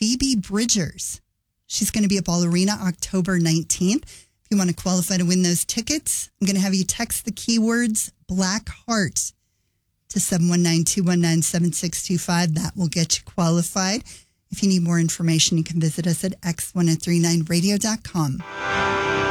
Phoebe Bridgers. She's going to be at Ball Arena October 19th. If you want to qualify to win those tickets, I'm going to have you text the keywords Black Heart to 719-219-7625. That will get you qualified. If you need more information, you can visit us at x1039radio.com.